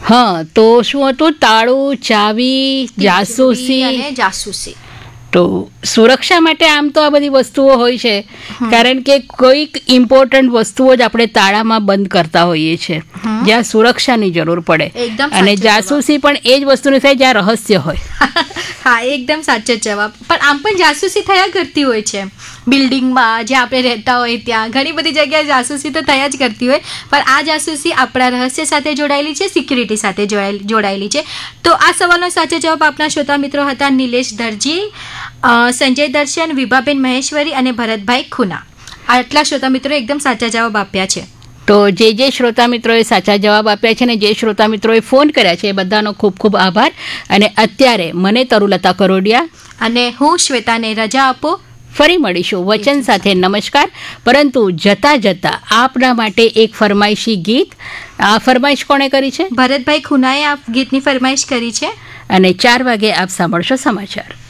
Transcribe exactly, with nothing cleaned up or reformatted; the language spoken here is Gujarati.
હા, તો શું હતું? તાળું, ચાવી, જાસૂસી અને જાસૂસી. તો સુરક્ષા માટે આમ તો આ બધી વસ્તુઓ હોય છે, કારણ કે કોઈક ઇમ્પોર્ટન્ટ વસ્તુઓ જ આપણે તાળામાં બંધ કરતા હોઈએ છીએ જ્યાં સુરક્ષાની જરૂર પડે, અને જાસૂસી પણ એ જ વસ્તુની થાય જ્યાં રહસ્ય હોય. હા, એકદમ સાચો જવાબ. પણ આમ પણ જાસૂસી થયા કરતી હોય છે બિલ્ડિંગમાં, જ્યાં આપણે રહેતા હોય ત્યાં ઘણી બધી જગ્યાએ જાસૂસી તો થયા જ કરતી હોય, પણ આ જાસૂસી આપણા રહસ્ય સાથે જોડાયેલી છે, સિક્યુરિટી સાથે જોડાયેલી છે. તો આ સવાલનો સાચો જવાબ આપના શ્રોતા મિત્રો હતા નિલેશ દરજી, સંજય દર્શન, વિભાબેન મહેશ્વરી અને ભરતભાઈ ખુના. આટલા શ્રોતા મિત્રો એકદમ સાચા જવાબ આપ્યા છે. તો જે જે શ્રોતા મિત્રોએ સાચા જવાબ આપ્યા છે ને જે શ્રોતા મિત્રોએ ફોન કર્યા છે એ બધાનો ખૂબ ખૂબ આભાર. અને અત્યારે મને તરુલતા કરોડિયા અને હું શ્વેતાને રજા આપો. ફરી મળીશું વચન સાથે. નમસ્કાર. પરંતુ જતા જતા આપના માટે એક ફરમાઈશી ગીત. આ ફરમાઈશ કોણે કરી છે? ભરતભાઈ ખુનાએ આ ગીતની ફરમાઈશ કરી છે. અને ચાર વાગે આપ સાંભળશો સમાચાર.